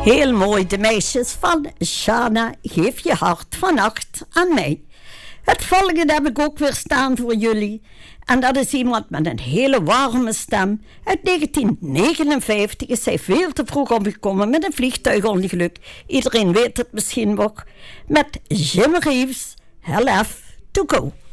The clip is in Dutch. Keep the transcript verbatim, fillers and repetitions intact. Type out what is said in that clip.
Heel mooi, de meisjes van Shana, geef je hart vannacht aan mij. Het volgende heb ik ook weer staan voor jullie. En dat is iemand met een hele warme stem. Uit negentien negenenvijftig is zij veel te vroeg omgekomen met een vliegtuigongeluk. Iedereen weet het misschien nog. Met Jim Reeves, Hell Have to Go.